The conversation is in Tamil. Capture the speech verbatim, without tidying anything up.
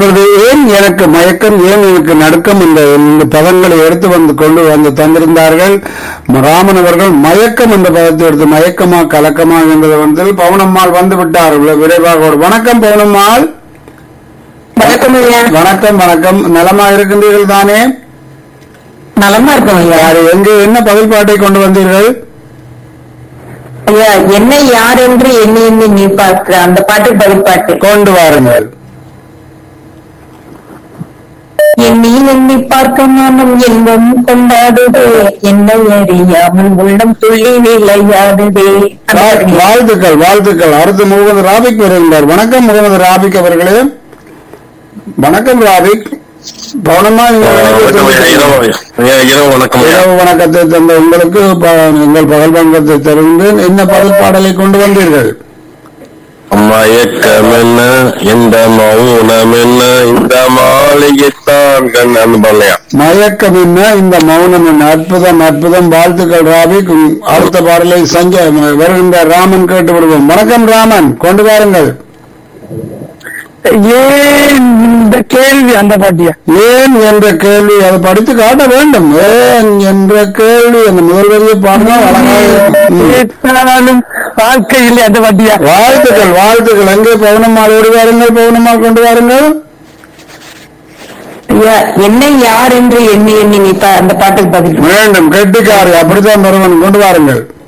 இப்பொழுது ஏன் எனக்கு மயக்கம், ஏன் எனக்கு நடுக்கம், இந்த இந்த பதங்களை எடுத்து வந்து கொண்டு வந்து தந்திருந்தார்கள் ராமன் அவர்கள். மயக்கம் என்ற பதத்தை எடுத்து மயக்கமா கலக்கமா என்பதை வந்து பவுனம்மாள் வந்து விட்டார்கள் விரைவாக. வணக்கம் பவுனம்மாள். வணக்கம் ஐயா. வணக்கம் வணக்கம். நலமா இருக்கின்றீர்கள் தானே? நலமா இருக்கும் ஐயா. எங்கு என்ன பதில் பாட்டை கொண்டு வந்தீர்கள்? ஐயா, என்னை யார் என்று எண்ணி எண்ணி நீ பார்க்கிற அந்த பாட்டு பதில் பாட்டு கொண்டு வாருங்கள். எண்ணி எண்ணி பார்க்க நானும் எங்கும் கொண்டாடுதே, என்னை அறியாமல் உள்ளம் துள்ளி விளையாடுதே. வாழ்த்துக்கள் வாழ்த்துக்கள். அடுத்து முகமது ராபிக் வருகின்றார். வணக்கம் முகமது ராபிக் அவர்களே. வணக்கம் ராபிக். பவுனம்மா, இரவு வணக்கத்தை தந்த உங்களுக்கு எங்கள் பகல் வணக்கத்தை தருகின்றேன். என்ன பதில் பாடலை கொண்டு வந்தீர்கள்? மயக்கம் என்ன, இந்த மௌனம் என்ன, இந்த மாளிகைத்தான் கண் அனுபவலையா. மயக்கம் என்ன, இந்த மௌனம் என்ன. அற்புதம் அற்புதம். வாழ்த்துக்கள் ராபிக். அடுத்த பாடலை சஞ்சய் வருகின்ற ராமன் கேட்டு விடுவோம். வணக்கம் ராமன், கொண்டு வாருங்கள். ஏன் இந்த கேள்வி அந்த பாட்டியா? ஏன் என்ற கேள்வி அதை படித்து காட்ட வேண்டும். ஏன் என்ற கேள்வி அந்த முதல் வரியை பாடினா கேட்டாலும் வாழ்க்கை இல்லை அந்த பாட்டியா? வாழ்த்துக்கள் வாழ்த்துக்கள். எங்கே பவுனம்மாள் ஓடி வாருங்கள். பவுனம்மாள் கொண்டு வாருங்கள். ஐயா, என்னை யார் என்று எண்ணி எண்ணி நீ அந்த பாட்டுக்கு பதில் வேண்டும். கெட்டிக்காரி அப்படித்தான் பெறுவன். கொண்டு வாருங்கள்.